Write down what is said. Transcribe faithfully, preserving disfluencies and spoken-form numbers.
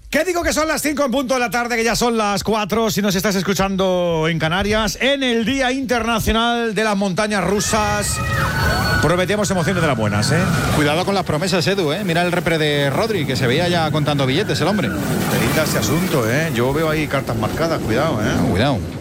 ¿Qué digo que son las cinco en punto de la tarde, que ya son las cuatro si nos estás escuchando en Canarias, en el Día Internacional de las Montañas Rusas? Prometíamos emociones de las buenas, ¿eh? Cuidado con las promesas, Edu, ¿eh? Mira el repre de Rodri, que se veía ya contando billetes el hombre. Perita ese asunto, ¿eh? Yo veo ahí cartas marcadas, cuidado, ¿eh? Cuidado.